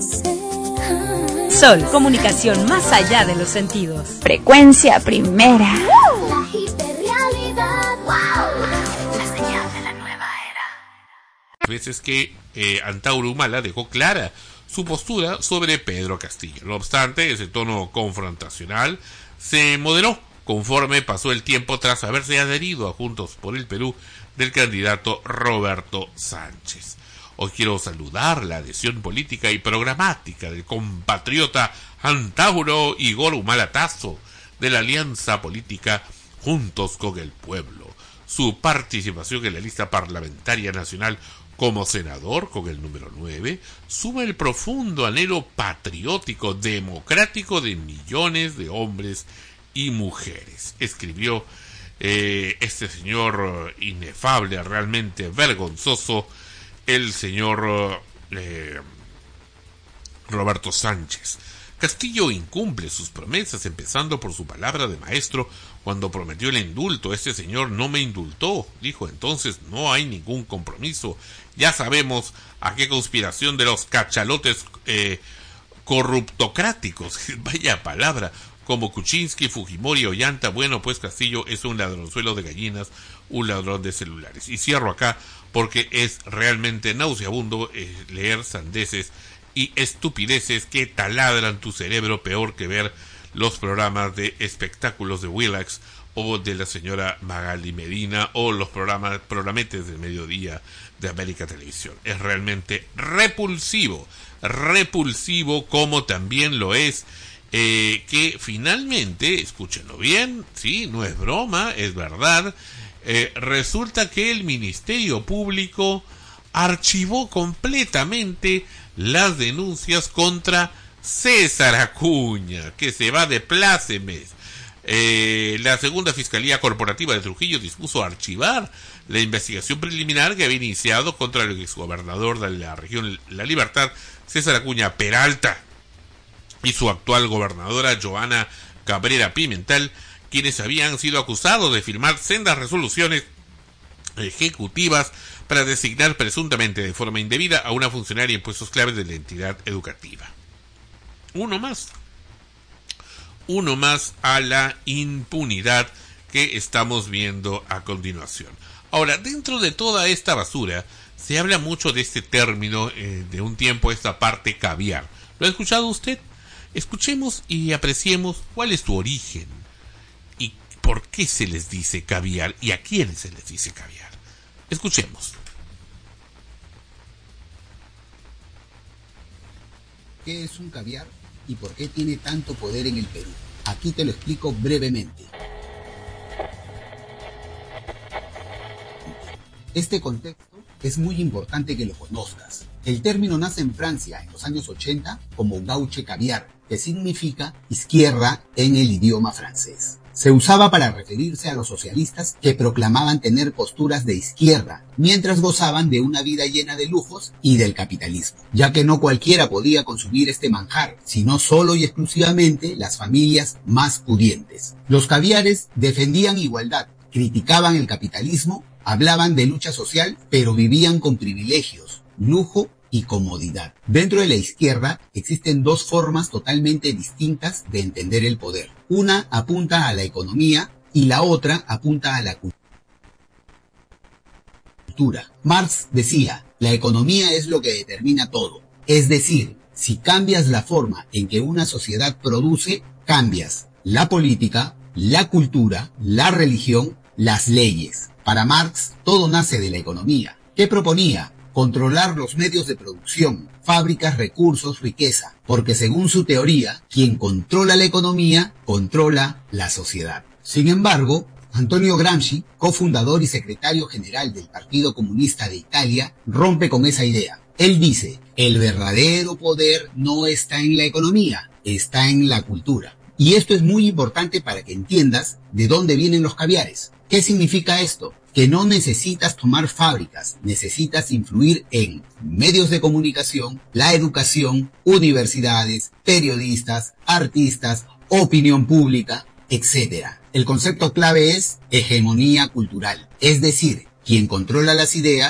Sol, comunicación más allá de los sentidos. Frecuencia primera. La hiperrealidad. La señal de la nueva era. Veces que Antauro Humala dejó clara su postura sobre Pedro Castillo. No obstante, ese tono confrontacional se moderó conforme pasó el tiempo tras haberse adherido a Juntos por el Perú del candidato Roberto Sánchez. Hoy quiero saludar la adhesión política y programática del compatriota Antauro Igor Humala Tasso de la alianza política Juntos con el Pueblo. Su participación en la lista parlamentaria nacional como senador con el número 9 suma el profundo anhelo patriótico democrático de millones de hombres y mujeres. Escribió este señor inefable, realmente vergonzoso, el señor Roberto Sánchez. Castillo incumple sus promesas, empezando por su palabra de maestro cuando prometió el indulto. Este señor no me indultó, dijo. Entonces no hay ningún compromiso. Ya sabemos a qué conspiración de los cachalotes corruptocráticos, vaya palabra, como Kuczynski, Fujimori, Ollanta. Bueno, pues Castillo es un ladronzuelo de gallinas, un ladrón de celulares. Y cierro acá porque es realmente nauseabundo leer sandeces y estupideces que taladran tu cerebro, peor que ver los programas de espectáculos de Willax o de la señora Magali Medina o los programetes del mediodía de América Televisión. Es realmente repulsivo como también lo es que finalmente, escúchenlo bien, sí, no es broma, es verdad, resulta que el Ministerio Público archivó completamente las denuncias contra César Acuña, que se va de plácemes. La segunda Fiscalía Corporativa de Trujillo dispuso archivar la investigación preliminar que había iniciado contra el exgobernador de la región La Libertad, César Acuña Peralta, y su actual gobernadora Joana Cabrera Pimentel, quienes habían sido acusados de firmar sendas resoluciones ejecutivas para designar presuntamente de forma indebida a una funcionaria en puestos claves de la entidad educativa. Uno más a la impunidad que estamos viendo a continuación. Ahora, dentro de toda esta basura, se habla mucho de este término de un tiempo a esta parte, caviar. ¿Lo ha escuchado usted? Escuchemos y apreciemos cuál es su origen y por qué se les dice caviar y a quiénes se les dice caviar. Escuchemos. ¿Qué es un caviar y por qué tiene tanto poder en el Perú? Aquí te lo explico brevemente. Este contexto es muy importante que lo conozcas. El término nace en Francia en los años 80 como gauche caviar, que significa izquierda en el idioma francés. Se usaba para referirse a los socialistas que proclamaban tener posturas de izquierda, mientras gozaban de una vida llena de lujos y del capitalismo, ya que no cualquiera podía consumir este manjar, sino solo y exclusivamente las familias más pudientes. Los caviares defendían igualdad, criticaban el capitalismo, hablaban de lucha social, pero vivían con privilegios, lujo y comodidad. Dentro de la izquierda existen dos formas totalmente distintas de entender el poder. Una apunta a la economía y la otra apunta a la cultura. Marx decía, la economía es lo que determina todo. Es decir, si cambias la forma en que una sociedad produce, cambias la política, la cultura, la religión, las leyes. Para Marx, todo nace de la economía. ¿Qué proponía? Controlar los medios de producción, fábricas, recursos, riqueza, porque según su teoría, quien controla la economía, controla la sociedad. Sin embargo, Antonio Gramsci, cofundador y secretario general del Partido Comunista de Italia, rompe con esa idea. Él dice, el verdadero poder no está en la economía, está en la cultura. Y esto es muy importante para que entiendas de dónde vienen los caviares. ¿Qué significa esto? Que no necesitas tomar fábricas, necesitas influir en medios de comunicación, la educación, universidades, periodistas, artistas, opinión pública, etc. El concepto clave es hegemonía cultural, es decir, quien controla las ideas